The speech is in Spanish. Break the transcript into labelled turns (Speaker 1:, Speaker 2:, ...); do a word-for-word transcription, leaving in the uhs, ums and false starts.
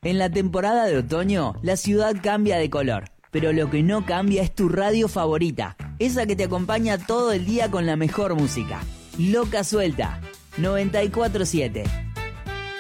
Speaker 1: En la temporada de otoño, la ciudad cambia de color, pero lo que no cambia es tu radio favorita, esa que te acompaña todo el día con la mejor música. Loca Suelta, noventa y cuatro siete.